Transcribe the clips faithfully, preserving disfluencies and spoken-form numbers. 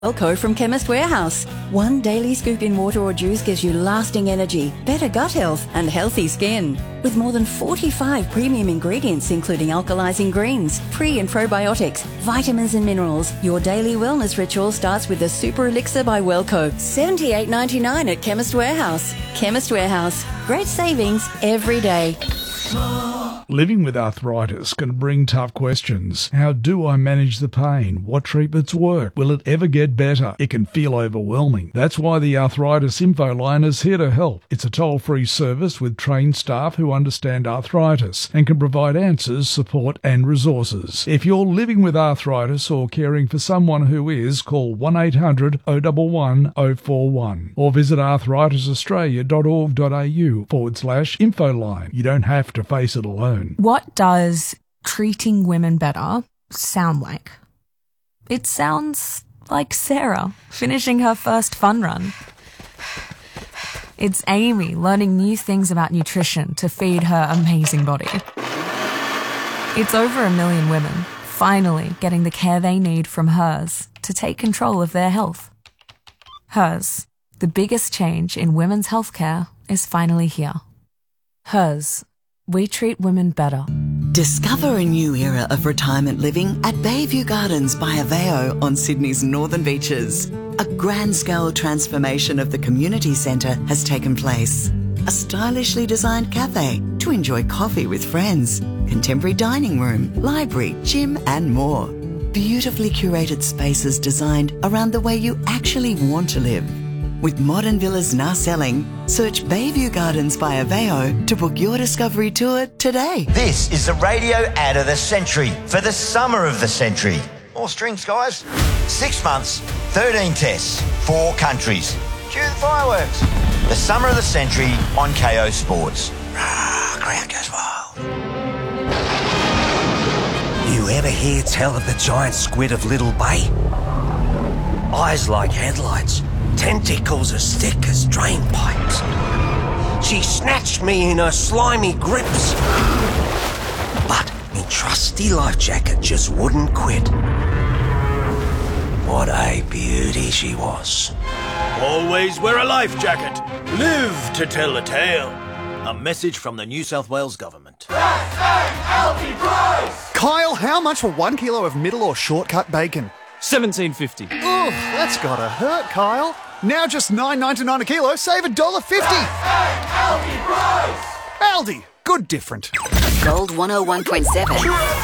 Welco from Chemist Warehouse. One daily scoop in water or juice gives you lasting energy, better gut health and healthy skin. With more than forty-five premium ingredients including alkalizing greens, pre and probiotics, vitamins and minerals, your daily wellness ritual starts with the Super Elixir by Welco. seventy-eight ninety-nine at Chemist Warehouse. Chemist Warehouse. Great savings every day. Living with arthritis can bring tough questions. How do I manage the pain? What treatments work? Will it ever get better? It can feel overwhelming. That's why the Arthritis Info Line is here to help. It's a toll-free service with trained staff who understand arthritis and can provide answers, support and resources. If you're living with arthritis or caring for someone who is, call one eight hundred oh one one oh four one or visit arthritisaustralia.org.au forward slash info line. You don't have to face it alone. What does treating women better sound like? It sounds like Sarah finishing her first fun run. It's Amy learning new things about nutrition to feed her amazing body. It's over a million women finally getting the care they need from Hers to take control of their health. Hers, the biggest change in women's healthcare, is finally here. Hers. We treat women better. Discover a new era of retirement living at Bayview Gardens by Aveo on Sydney's northern beaches. A grand-scale transformation of the community centre has taken place. A stylishly designed cafe to enjoy coffee with friends, contemporary dining room, library, gym and more. Beautifully curated spaces designed around the way you actually want to live. With modern villas now selling, search Bayview Gardens by Aveo to book your discovery tour today. This is the radio ad of the century for the summer of the century. More strings, guys. Six months, thirteen tests, four countries. Cue the fireworks. The summer of the century on K O Sports. Ah, crowd goes wild. You ever hear tell of the giant squid of Little Bay? Eyes like headlights. Tentacles as thick as drain pipes. She snatched me in her slimy grips. But me trusty life jacket just wouldn't quit. What a beauty she was. Always wear a life jacket. Live to tell a tale. A message from the New South Wales Government. Healthy price! Kyle, how much for one kilo of middle or shortcut bacon? seventeen fifty. Ugh, that's gotta hurt, Kyle. Now just nine ninety-nine a kilo, save one dollar fifty. Aldi price! Aldi, good different. Gold one oh one point seven.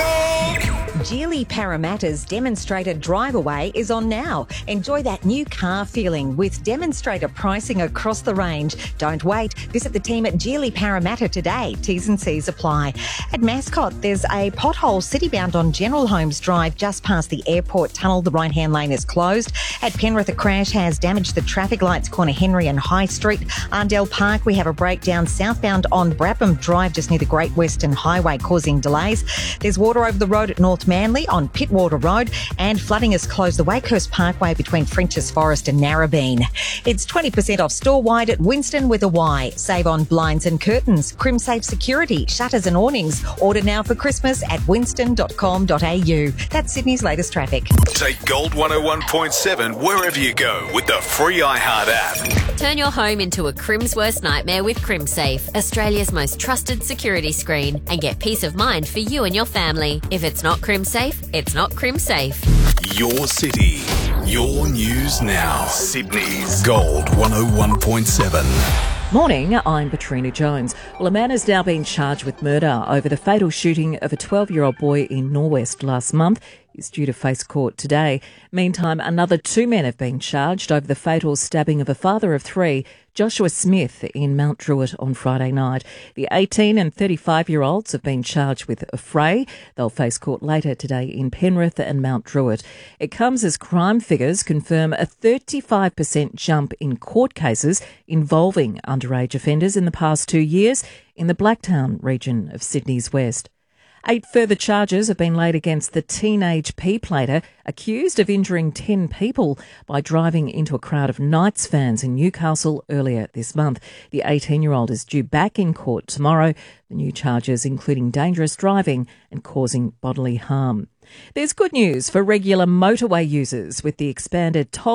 Geely Parramatta's Demonstrator Drive Away is on now. Enjoy that new car feeling with demonstrator pricing across the range. Don't wait. Visit the team at Geely Parramatta today. T's and C's apply. At Mascot, there's a pothole city-bound on General Holmes Drive just past the airport tunnel. The right-hand lane is closed. At Penrith, a crash has damaged the traffic lights corner Henry and High Street. Arndell Park, we have a breakdown southbound on Brabham Drive just near the Great Western Highway causing delays. There's water over the road at North Manly on Pittwater Road, and flooding has closed the Wakehurst Parkway between Frenchs Forest and Narrabeen. It's twenty percent off store-wide at Winston with a Y. Save on blinds and curtains, CrimSafe security, shutters and awnings. Order now for Christmas at winston dot com dot a u. That's Sydney's latest traffic. Take Gold one oh one point seven wherever you go with the free iHeart app. Turn your home into a Crim's worst nightmare with CrimSafe, Australia's most trusted security screen, and get peace of mind for you and your family. If it's not CrimSafe, it's not CrimSafe. Your city, your news now. Sydney's Gold one oh one point seven. Morning, I'm Katrina Jones. Well, a man has now been charged with murder over the fatal shooting of a twelve-year-old boy in Norwest last month. He's due to face court today. Meantime, another two men have been charged over the fatal stabbing of a father of three, Joshua Smith, in Mount Druitt on Friday night. The eighteen and thirty-five-year-olds have been charged with affray. They'll face court later today in Penrith and Mount Druitt. It comes as crime figures confirm a thirty-five percent jump in court cases involving underage offenders in the past two years in the Blacktown region of Sydney's West. Eight further charges have been laid against the teenage P-plater accused of injuring ten people by driving into a crowd of Knights fans in Newcastle earlier this month. The eighteen-year-old is due back in court tomorrow. The new charges including dangerous driving and causing bodily harm. There's good news for regular motorway users with the expanded toll